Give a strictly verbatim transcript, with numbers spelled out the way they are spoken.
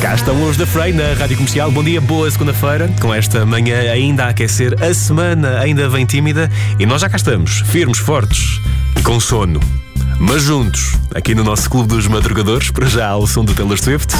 Cá estão os da Frey na Rádio Comercial. Bom dia, boa segunda-feira. Com esta manhã ainda a aquecer, a semana ainda vem tímida e nós já cá estamos, firmes, fortes e com sono. Mas juntos, aqui no nosso Clube dos Madrugadores, para já ao som do Taylor Swift.